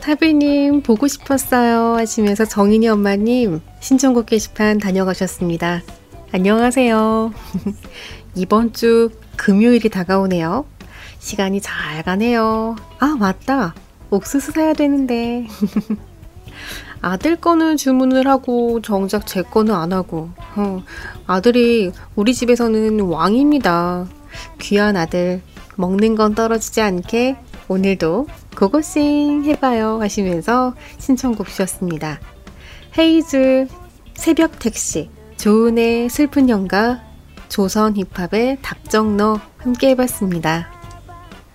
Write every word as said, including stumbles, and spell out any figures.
타비님 보고 싶었어요 하시면서 정인이 엄마님 신청곡 게시판 다녀가셨습니다. 안녕하세요. 이번 주 금요일이 다가오네요. 시간이 잘 가네요. 아 맞다, 옥수수 사야 되는데. 아들 거는 주문을 하고 정작 제 거는 안 하고. 어, 아들이 우리 집에서는 왕입니다. 귀한 아들, 먹는 건 떨어지지 않게 오늘도 고고싱 해봐요 하시면서 신청곡 주셨습니다. 헤이즈, 새벽 택시, 조은의 슬픈 연가, 조선 힙합의 답정너 함께 해봤습니다.